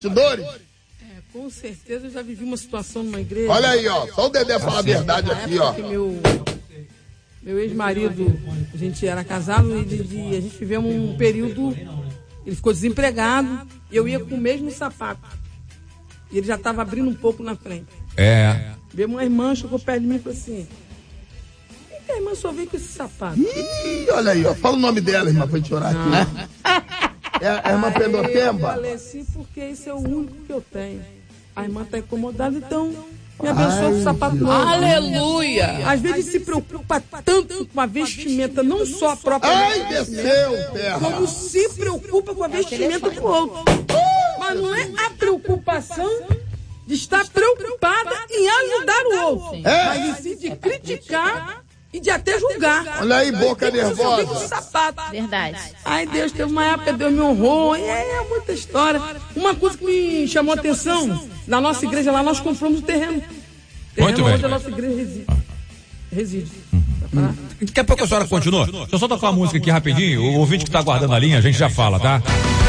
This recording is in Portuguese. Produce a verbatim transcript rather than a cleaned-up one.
Bastidores? É, com certeza eu já vivi uma situação numa igreja. Olha aí, ó. Só o Dedé fala a verdade aqui, ó. Meu, meu ex-marido, a gente era casado e de, a gente vivemos um período. Ele ficou desempregado e eu ia com o mesmo sapato. E ele já estava abrindo um pouco na frente. É. Veio uma irmã, chegou perto de mim e falou assim: por que a irmã só veio com esse sapato? Ih, olha aí, ó. Fala o nome dela, irmã, pra gente chorar aqui, né? É a irmã Pedopemba? Eu falei assim, porque esse é o único que eu tenho. A irmã está incomodada, então me abençoa com o sapato novo. Aleluia! Às vezes se preocupa tanto com a vestimenta, não só a própria Ai, desceu, terra! como se preocupa com a vestimenta do outro. Mas não é a preocupação de estar preocupada em ajudar o outro, É. mas sim de criticar e de até julgar. Olha aí, boca nervosa. Com sapato. Verdade. Ai, Deus, teve uma época, Deus me honrou. E é, é muita história. Uma coisa que me chamou a atenção, na nossa igreja lá, nós compramos o terreno. Muito Terreno bem. onde a nossa igreja reside. Reside. Daqui a pouco a senhora continua. Deixa eu só tocar uma música aqui rapidinho. O ouvinte que tá aguardando a linha, a gente já fala, tá?